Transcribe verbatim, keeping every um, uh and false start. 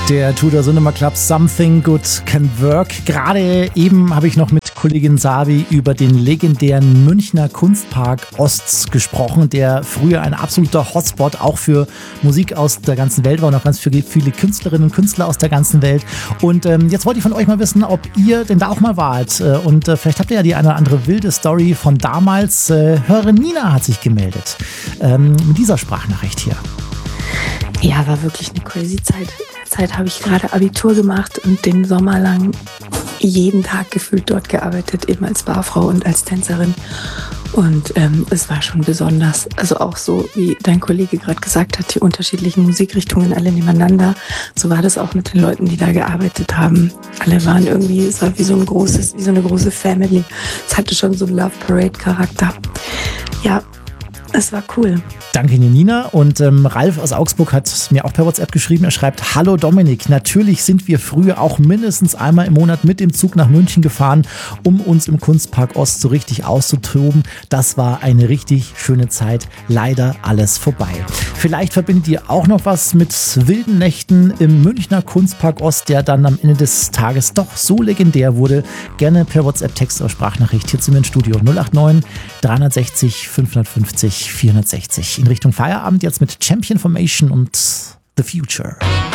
Der Tudor Cinema Club Something Good Can Work. Gerade eben habe ich noch mit Kollegin Savi über den legendären Münchner Kunstpark Ost gesprochen, der früher ein absoluter Hotspot auch für Musik aus der ganzen Welt war und auch ganz viele, viele Künstlerinnen und Künstler aus der ganzen Welt. Und ähm, jetzt wollte ich von euch mal wissen, ob ihr denn da auch mal wart. Und äh, vielleicht habt ihr ja die eine oder andere wilde Story von damals. Äh, Hörerin Nina hat sich gemeldet ähm, mit dieser Sprachnachricht hier. Ja, war wirklich eine crazy Zeit. In der Zeit habe ich gerade Abitur gemacht und den Sommer lang jeden Tag gefühlt dort gearbeitet, eben als Barfrau und als Tänzerin. Und ähm, es war schon besonders. Also auch so, wie dein Kollege gerade gesagt hat, die unterschiedlichen Musikrichtungen alle nebeneinander. So war das auch mit den Leuten, die da gearbeitet haben. Alle waren irgendwie, es war wie so ein großes, wie so eine große Family. Es hatte schon so einen Love Parade Charakter. Ja, es war cool. Danke, Nina. Und ähm, Ralf aus Augsburg hat mir auch per WhatsApp geschrieben. Er schreibt: Hallo Dominik, natürlich sind wir früher auch mindestens einmal im Monat mit dem Zug nach München gefahren, um uns im Kunstpark Ost so richtig auszutoben. Das war eine richtig schöne Zeit. Leider alles vorbei. Vielleicht verbindet ihr auch noch was mit wilden Nächten im Münchner Kunstpark Ost, der dann am Ende des Tages doch so legendär wurde. Gerne per WhatsApp, Text oder Sprachnachricht hier zu mir ins Studio. null acht neun, dreihundertsechzig, fünfhundertfünfzig, vierhundertsechzig. In Richtung Feierabend jetzt mit Champion Formation und The Future.